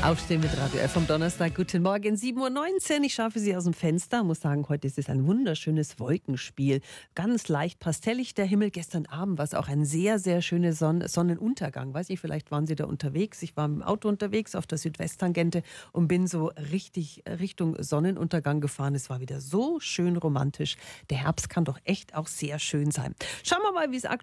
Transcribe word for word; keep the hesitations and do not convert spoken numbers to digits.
Aufstehen mit Radio F am Donnerstag. Guten Morgen, sieben Uhr neunzehn. Ich schaue für Sie aus dem Fenster. Muss sagen, heute ist es ein wunderschönes Wolkenspiel. Ganz leicht pastellig der Himmel. Gestern Abend war es auch ein sehr, sehr schöner Son- Sonnenuntergang. Weiß ich, vielleicht waren Sie da unterwegs. Ich war mit dem Auto unterwegs auf der Südwesttangente und bin so richtig Richtung Sonnenuntergang gefahren. Es war wieder so schön romantisch. Der Herbst kann doch echt auch sehr schön sein. Schauen wir mal, wie es aktuell